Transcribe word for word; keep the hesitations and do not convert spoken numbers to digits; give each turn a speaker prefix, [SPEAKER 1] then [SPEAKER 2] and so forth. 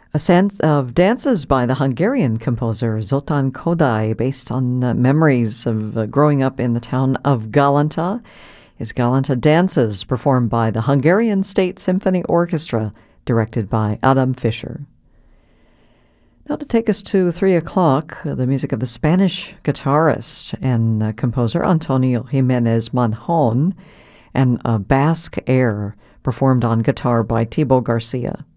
[SPEAKER 1] A sense of dances by the Hungarian composer Zoltán Kodály, based on uh, memories of uh, growing up in the town of Galanta. His Galanta Dances, performed by the Hungarian State Symphony Orchestra, directed by Adam Fischer. Now to take us to three o'clock, uh, the music of the Spanish guitarist and uh, composer Antonio Jiménez Manjón, and a Basque air performed on guitar by Thibaut Garcia.